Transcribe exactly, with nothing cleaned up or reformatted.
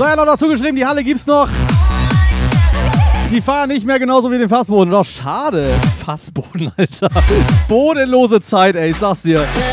So, er hat noch dazu geschrieben, die Halle gibt's noch. Die fahren nicht mehr genauso wie den Fassboden. Doch schade. Fassboden, Alter. Bodenlose Zeit, ey, ich sag's dir.